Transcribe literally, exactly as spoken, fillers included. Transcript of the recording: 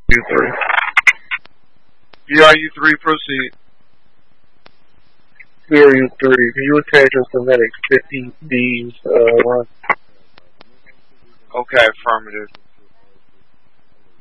U three. B R U three, proceed. B R U three, can you attach your Synetics fifty D's, uh, run? Okay, affirmative.